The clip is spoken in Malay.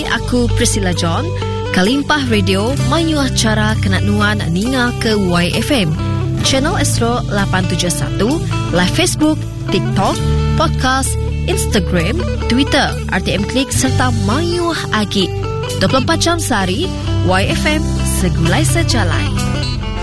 aku Priscilla John. Kalimpah Radio mayuh acara kenat nuan ninga ke YFM. Channel Astro 871, live Facebook, TikTok, podcast, Instagram, Twitter, RTM Klik serta mayuh agi. 24 jam sehari, YFM segulai sejalai.